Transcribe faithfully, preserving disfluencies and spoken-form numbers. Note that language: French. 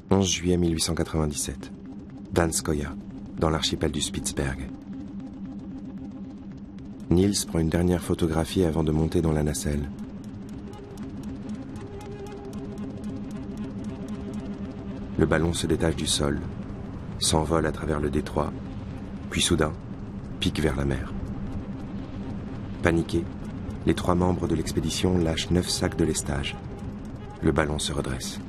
onze juillet mille huit cent quatre-vingt-dix-sept. Danskoïa, dans l'archipel du Spitzberg. Niels prend une dernière photographie avant de monter dans la nacelle. Le ballon se détache du sol, s'envole à travers le détroit, puis soudain, pique vers la mer. Paniqués, les trois membres de l'expédition lâchent neuf sacs de lestage. Le ballon se redresse.